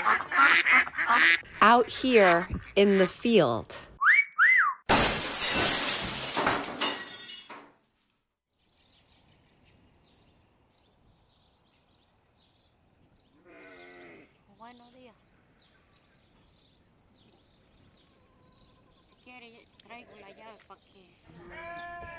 Out here in the field. Buenos días. Si quiere, traigo la llave para que...